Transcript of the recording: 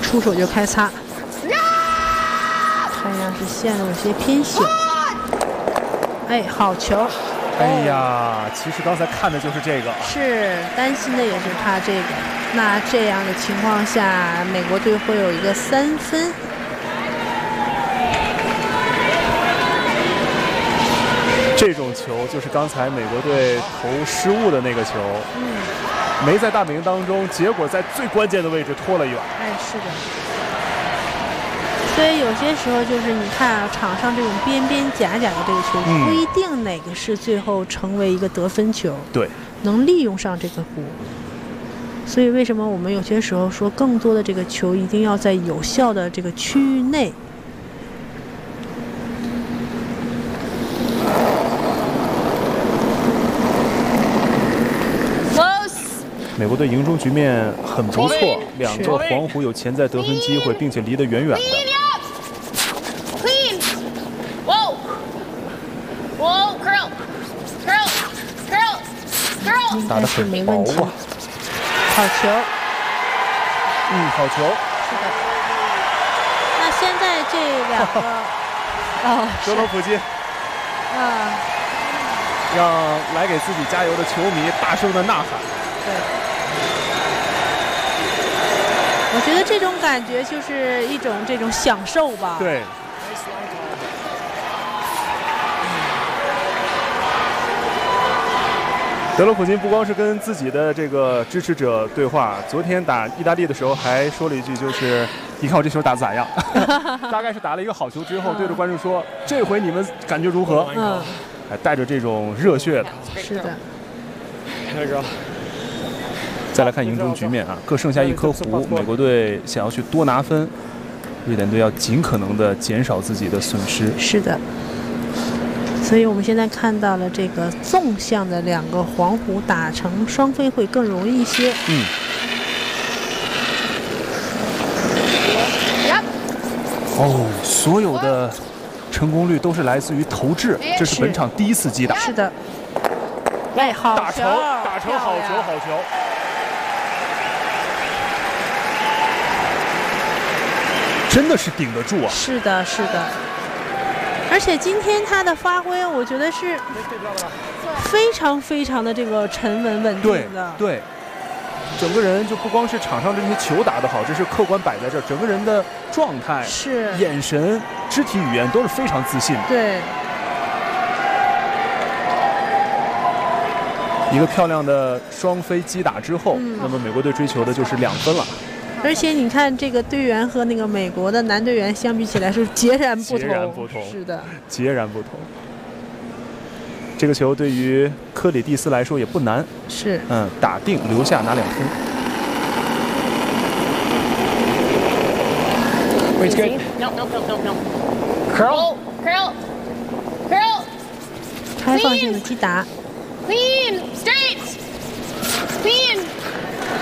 出手就开擦，看样是陷入一些偏血。哎，好球！ 哎呀，其实刚才看的就是这个， 是担心的也是他这个。那这样的情况下，美国队会有一个3分。 这种球就是刚才美国队投失误的那个球，没在大本营当中，结果在最关键的位置拖了远。 哎，是的。所以有些时候就是你看啊，场上这种边边角角的这个球，不一定哪个是最后成为一个得分球， 对， 能利用上这个弧。所以为什么我们有些时候说更多的这个球一定要在有效的这个区域内？ 美国队营中局面很不错，2个黄虎有潜在得分机会，并且离得远远的。打得很薄啊！ 好球， 好球。 是的。那现在这2个， 德罗普金，让来给自己加油的球迷大声的呐喊。 对，我觉得这种感觉就是一种这种享受吧。 对。德罗普金不光是跟自己的这个支持者对话，昨天打意大利的时候还说了一句，就是你看我这球打得咋样？大概是打了一个好球之后，对着观众说：“这回你们感觉如何？”还带着这种热血的。 是的。 再来看营中局面啊，各剩下1颗弧，美国队想要去多拿分，瑞典队要尽可能的减少自己的损失。 是的。所以我们现在看到了这个纵向的2个黄虎打成双飞会更容易一些。 所有的成功率都是来自于投掷，这是本场第1次击打。 是的。哎，好球！ 打成好球，好球！真的是顶得住啊！ 是的，是的。而且今天他的发挥，我觉得是非常非常的这个沉稳稳定的。 对，整个人就不光是场上这些球打得好，这是客观摆在这儿，整个人的状态、 是眼神、肢体语言都是非常自信的。 对。 一个漂亮的双飞击打之后，那么美国队追求的就是2分了。 而且你看，这个队员和那个美国的男队员相比起来是截然不同。 截然不同。 是的， 截然不同。这个球对于科里蒂斯来说也不难。 是。 打定留下拿2分。 Wait, good. No. Curl. 开放性的击打。 Clean. Straight. Clean.